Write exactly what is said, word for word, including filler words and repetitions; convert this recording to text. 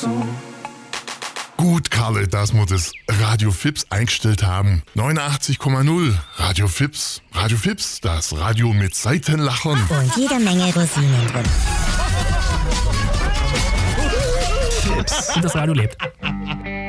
zu. Gut, Karle, dass wir das Radio Fips eingestellt haben. neunundachtzig Komma null Radio Fips. Radio Fips, das Radio mit Seitenlachern. Und jede Menge Rosinen drin. Fips. Und das Radio lebt.